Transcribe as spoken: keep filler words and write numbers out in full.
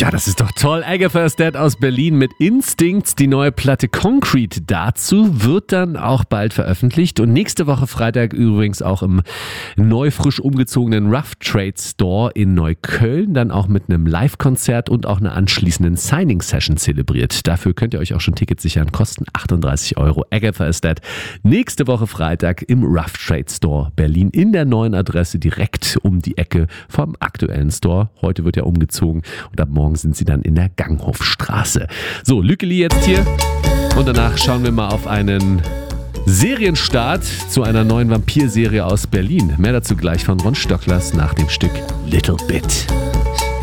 Ja, das ist doch toll. Agatha is Dead aus Berlin mit Instincts. Die neue Platte Concrete dazu wird dann auch bald veröffentlicht. Und nächste Woche Freitag übrigens auch im neu frisch umgezogenen Rough Trade Store in Neukölln. Dann auch mit einem Live-Konzert und auch einer anschließenden Signing-Session zelebriert. Dafür könnt ihr euch auch schon Tickets sichern. Kosten achtunddreißig Euro. Agatha is Dead. Nächste Woche Freitag im Rough Trade Store Berlin in der neuen Adresse direkt um die Ecke vom aktuellen Store. Heute wird ja umgezogen und ab morgen sind sie dann in der Ganghofstraße. So, Lückeli jetzt hier und danach schauen wir mal auf einen Serienstart zu einer neuen Vampir-Serie aus Berlin. Mehr dazu gleich von Ron Stöcklers nach dem Stück Little Bit.